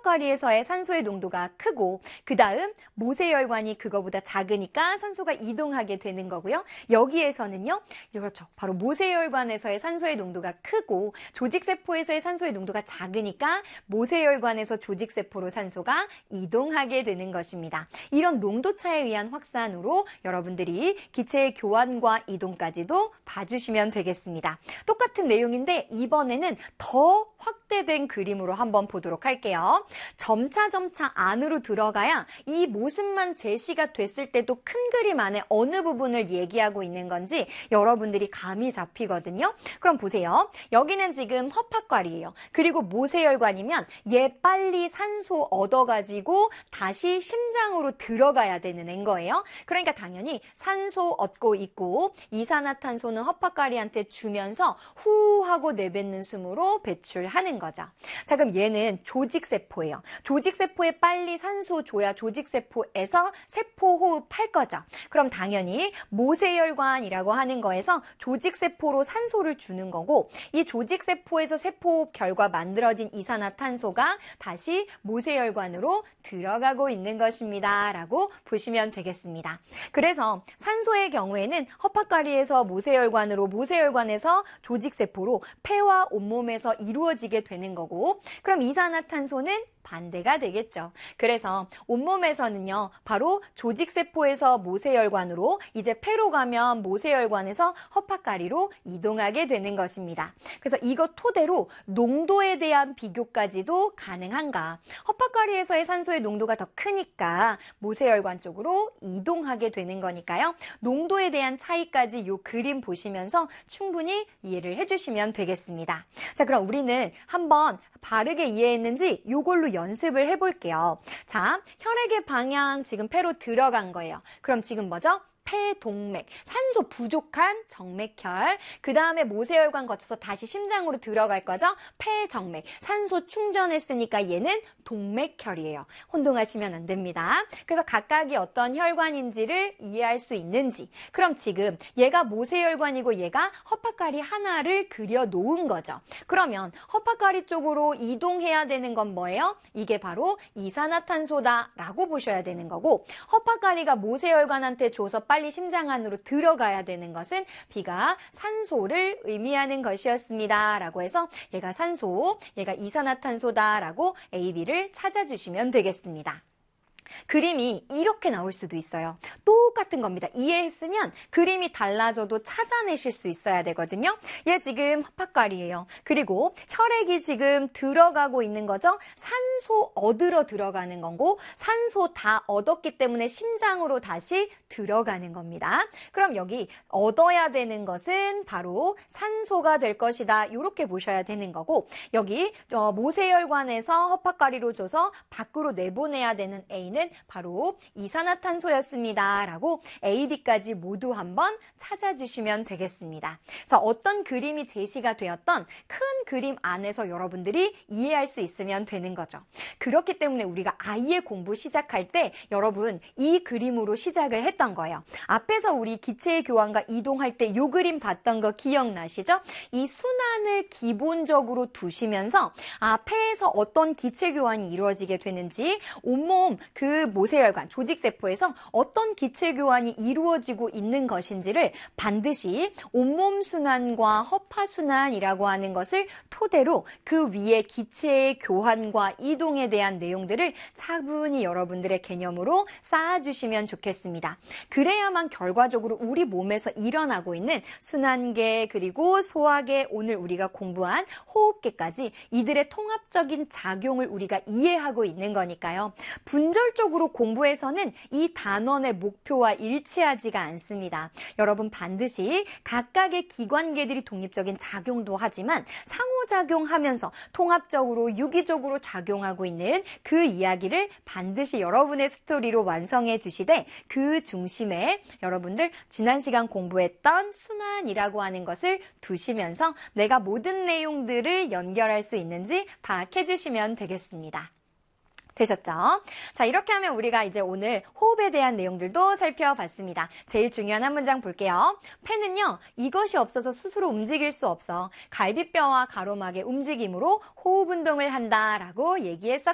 허파가리에서의 산소의 농도가 크고 그 다음 모세혈관이 그거보다 작으니까 산소가 이동하게 되는 거고요. 여기에서는요. 그렇죠. 바로 모세혈관에서의 산소의 농도가 크고 조직세포에서의 산소의 농도가 작으니까 모세혈관에서 조직세포로 산소가 이동하게 되는 것입니다. 이런 농도차에 의한 확산으로 여러분들이 기체의 교환과 이동까지도 봐주시면 되겠습니다. 똑같은 내용인데 이번에는 더 확대된 그림으로 한번 보도록 할게요. 점차 안으로 들어가야 이 모습만 제시가 됐을 때도 큰 그림 안에 어느 부분을 얘기하고 있는 건지 여러분들이 감이 잡히거든요. 그럼 보세요. 여기는 지금 허파과리예요. 그리고 모세혈관이면 얘 빨리 산소 얻어가지고 다시 심장으로 들어가야 되는 앤 거예요. 그러니까 당연히 산소 얻고 있고 이산화탄소는 허파과리한테 주면서 후 하고 내뱉는 숨으로 배출하는 거죠. 자, 그럼 얘는 조직세포예요. 조직세포에 빨리 산소 줘야 조직세포에서 세포 호흡할 거죠. 그럼 당연히 모세혈관이라고 하는 거에서 조직세포로 산소를 주는 거고 이 조직세포에서 세포호흡 결과 만들어진 이산화탄소가 다시 모세혈관으로 들어가고 있는 것입니다. 라고 보시면 되겠습니다. 그래서 산소의 경우에는 허파과리에서 모세혈관으로 모세혈관에서 조직세포로 폐와 온몸에서 이루어지게 되는 거고 그럼 이산화탄소는 반대가 되겠죠. 그래서 온몸에서는요. 바로 조직세포에서 모세혈관으로 이제 폐로 가면 모세혈관에서 허파과리로 이동하게 되는 것입니다. 그래서 이것 토대로 농도에 대한 비교까지도 가능한가. 허파과리에서의 산소의 농도가 더 크니까 모세혈관 쪽으로 이동하게 되는 거니까요. 농도에 대한 차이까지 이 그림 보시면서 충분히 이해를 해주시면 되겠습니다. 자, 그럼 우리는 한번 바르게 이해했는지 이걸로 연습을 해볼게요. 자, 혈액의 방향 지금 폐로 들어간 거예요. 그럼 지금 뭐죠? 폐동맥, 산소 부족한 정맥혈, 그 다음에 모세혈관 거쳐서 다시 심장으로 들어갈 거죠? 폐정맥, 산소 충전했으니까 얘는 동맥혈이에요. 혼동하시면 안 됩니다. 그래서 각각이 어떤 혈관인지를 이해할 수 있는지, 그럼 지금 얘가 모세혈관이고 얘가 허파과리 하나를 그려 놓은 거죠. 그러면 허파과리 쪽으로 이동해야 되는 건 뭐예요? 이게 바로 이산화탄소다라고 보셔야 되는 거고, 허파과리가 모세혈관한테 줘서 빨리 심장 안으로 들어가야 되는 것은 B가 산소를 의미하는 것이었습니다. 라고 해서 얘가 산소, 얘가 이산화탄소다 라고 A, B를 찾아주시면 되겠습니다. 그림이 이렇게 나올 수도 있어요. 똑같은 겁니다. 이해했으면 그림이 달라져도 찾아내실 수 있어야 되거든요. 얘 지금 허파과리예요. 그리고 혈액이 지금 들어가고 있는 거죠. 산소 얻으러 들어가는 거고 산소 다 얻었기 때문에 심장으로 다시 들어가는 겁니다. 그럼 여기 얻어야 되는 것은 바로 산소가 될 것이다. 이렇게 보셔야 되는 거고 여기 모세혈관에서 허파과리로 줘서 밖으로 내보내야 되는 A는 바로 이산화탄소였습니다. 라고 A, B까지 모두 한번 찾아주시면 되겠습니다. 그래서 어떤 그림이 제시가 되었던 큰 그림 안에서 여러분들이 이해할 수 있으면 되는 거죠. 그렇기 때문에 우리가 아예 공부 시작할 때 여러분 이 그림으로 시작을 했던 거예요. 앞에서 우리 기체의 교환과 이동할 때 이 그림 봤던 거 기억나시죠? 이 순환을 기본적으로 두시면서 폐에서 어떤 기체 교환이 이루어지게 되는지 온몸 그 모세혈관, 조직세포에서 어떤 기체 교환이 이루어지고 있는 것인지를 반드시 온몸 순환과 허파 순환이라고 하는 것을 토대로 그 위에 기체의 교환과 이동에 대한 내용들을 차분히 여러분들의 개념으로 쌓아주시면 좋겠습니다. 그래야만 결과적으로 우리 몸에서 일어나고 있는 순환계 그리고 소화계 오늘 우리가 공부한 호흡계까지 이들의 통합적인 작용을 우리가 이해하고 있는 거니까요. 분절적으로 공부에서는 이 단원의 목표와 일치하지가 않습니다. 여러분 반드시 각각의 기관계들이 독립적인 작용도 하지만 상호작용하면서 통합적으로 유기적으로 작용하고 있는 그 이야기를 반드시 여러분의 스토리로 완성해 주시되 그 중심에 여러분들 지난 시간 공부했던 순환이라고 하는 것을 두시면서 내가 모든 내용들을 연결할 수 있는지 파악해 주시면 되겠습니다. 되셨죠? 자, 이렇게 하면 우리가 이제 오늘 호흡에 대한 내용들도 살펴봤습니다. 제일 중요한 한 문장 볼게요. 폐는요, 이것이 없어서 스스로 움직일 수 없어. 갈비뼈와 가로막의 움직임으로 호흡 운동을 한다라고 얘기했었거든요.